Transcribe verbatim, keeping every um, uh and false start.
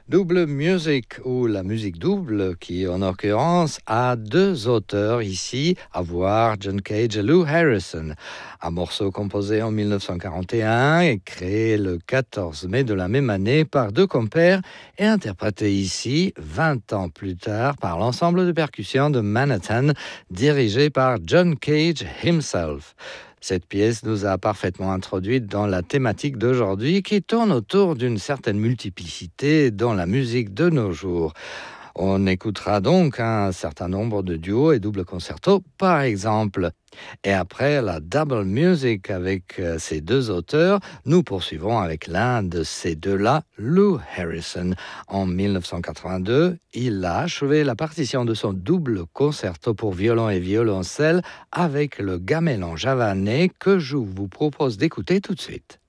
Double music ou la musique double qui en l'occurrence a deux auteurs ici, à voir John Cage et Lou Harrison. Un morceau composé en mille neuf cent quarante et un et créé le quatorze mai de la même année par deux compères et interprété ici vingt ans plus tard par l'ensemble de percussion de Manhattan dirigé par John Cage himself. Cette pièce nous a parfaitement introduites dans la thématique d'aujourd'hui qui tourne autour d'une certaine multiplicité dans la musique de nos jours. On écoutera donc un certain nombre de duos et doubles concertos, par exemple. Et après la double music avec euh, ces deux auteurs, nous poursuivons avec l'un de ces deux-là, Lou Harrison. En mille neuf cent quatre-vingt-deux, il a achevé la partition de son double concerto pour violon et violoncelle avec le gamelan javanais que je vous propose d'écouter tout de suite.